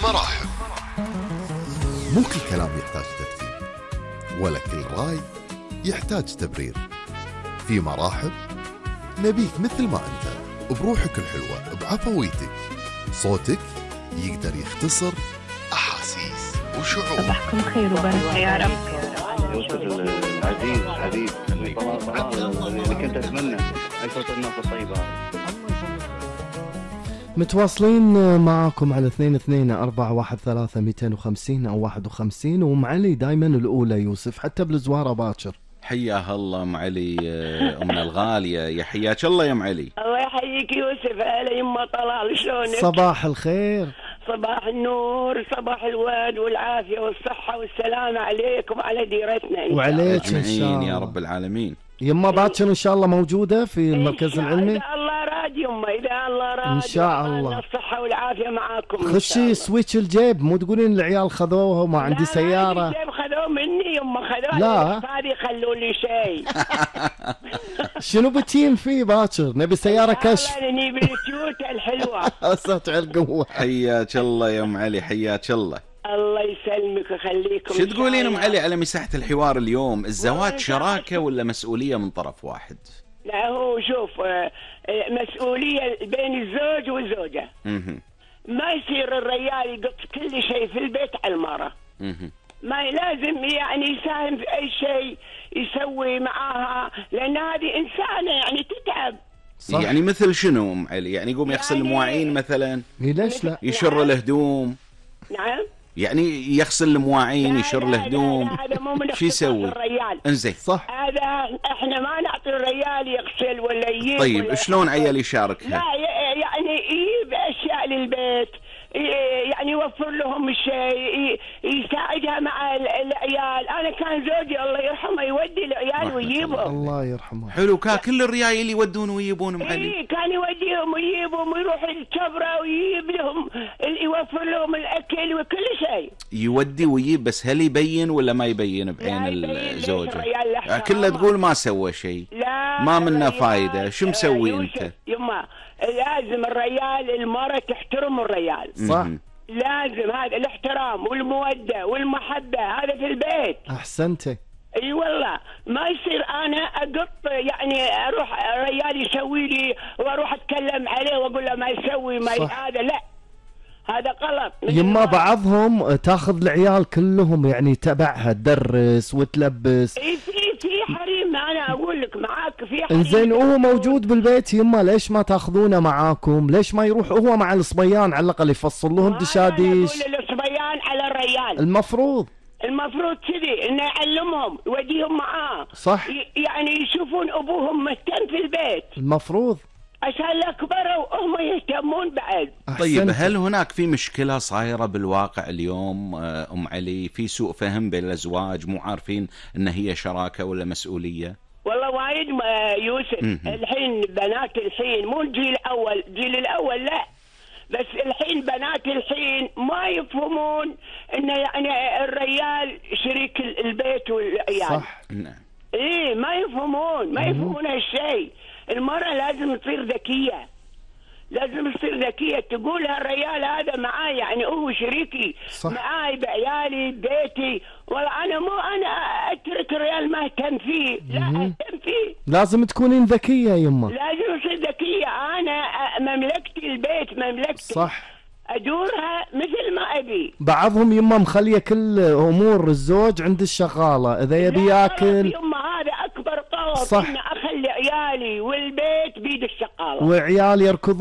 مراحب. مو كل كلام يحتاج ترتيب، ولا كل راي يحتاج تبرير. في مراحب نبيك مثل ما أنت، بروحك الحلوة، بعفويتك. صوتك يقدر يختصر أحاسيس وشعور. صباحكم خير وبركة يا رب. يوسف العزيز حبيب اللي كنت أتمنى أن توصلنا قصيبة. متواصلين معاكم على 22413250 أو 51، ومع علي دايما الأولى يوسف حتى بالزوارة باكر. حياها الله ام علي امنا الغاليه، يا حياك الله يا ام علي. الله يحييك يوسف. هلا يما طلال، شلونك؟ صباح الخير. صباح النور، صباح الورد والعافيه والصحه والسلامه عليكم وعلى ديرتنا وعليك ان شاء اجمعين الله يا رب العالمين. يما باكر ان شاء الله موجوده في المركز العلمي. اذا الله راد يما، اذا الله راد ان شاء الله. الصحه والعافيه معاكم. خشي سويتش الجيب، مو تقولين العيال خذوها وما عندي سياره. الجيب خذوه مني يما، خذوه. لا هذه خلوا لي شيء. شنو بتين فيه باكر؟ نبي سياره كشف. نبي التيوتا الحلوه. اسات على القوه. حياك الله يا ام علي، حياك الله. الله يسلمك ويخليكم. شو تقولين ام علي على مساحه الحوار اليوم؟ الزواج شراكه ولا مسؤوليه من طرف واحد؟ لا هو شوف، مسؤوليه بين الزوج والزوجه. ما يصير الرجال يقط كل شيء في البيت على المرأة. ما لازم يعني يساهم في أي شيء يسوي معاها، لأن هذه إنسانة يعني تتعب. صح. يعني مثل شنو ام علي؟ يعني يقوم يغسل المواعين مثلا؟ ليش لا؟ يشر الهدوم؟ نعم. يعني يغسل المواعين، يشر الهدوم، هذا مو من شو يسوي؟ الرجال. انزين صح. هذا احنا ما نعطي الرجال يغسل ولا يجيب. طيب ولا شلون عيال يشاركها؟ لا يعني يجيب اشياء للبيت، يعني يوفر لهم الشيء، يساعدها مع العيال. انا كان زوجي الله يرحمه يودي العيال ويجيبهم. الله يرحمه. حلو. كل الريايل اللي يودون ويجيبون ام علي. كان يوديهم ويجيبهم ويروح الكبرة ويجيب لهم، يوفر لهم الاكل وكل شيء. يودي ويجيب، بس هل يبين ولا ما يبين بعين الزوجة؟ كله تقول ما سوى شيء، ما منه فايدة. شو مسوي انت؟ يما لازم الرجال، المرأة تحترم الرجال. صح. لازم هذا الاحترام والمودة والمحبة، هذا في البيت. احسنتي. اي والله. ما يصير انا اقط يعني اروح الرجال يسوي لي واروح اتكلم عليه واقول له ما يسوي ما هذا، لا هذا غلط. يما بعضهم تاخذ العيال كلهم يعني تبعها تدرس وتلبس. اي في حريم، انا اقول لك معاك في حريم. انزين وهو موجود بالبيت يما، ليش ما تاخذونه معاكم؟ ليش ما يروح هو مع الصبيان على الاقل يفصل لهم دشاديش؟ اقول الصبيان على الرجال. المفروض كذي انه يعلمهم يوديهم معاه. صح. يعني يشوفون ابوهم مهتم في البيت. المفروض عشان كبروا وهم يهتمون بعد. طيب هل هناك في مشكلة صايرة بالواقع اليوم ام علي، في سوء فهم بين الازواج، مو عارفين ان هي شراكة ولا مسؤولية؟ والله وايد يوسف. الحين بنات الحين مو الجيل الاول لا، بس الحين بنات الحين ما يفهمون ان يعني الرجال شريك البيت والعيال. صح. نعم. ايه ما يفهمون هالشيء. المرأة لازم تصير ذكية، تقول هالرجال هذا معاي يعني هو شريكي. صح. معاي بعيالي ببيتي. والله انا مو انا اترك الرجال ما اهتم فيه، لا اهتم فيه. لازم تكونين ذكية يما. لازم تصير ذكية. انا مملكتي البيت، مملكتي. صح. ادورها مثل ما ابي. بعضهم يما مخليه كل امور الزوج عند الشغاله، اذا يبي ياكل. يما هذا اكبر طلب. صح. ان اخلي عيالي والبيت بيد الشغاله، وعيال يركضون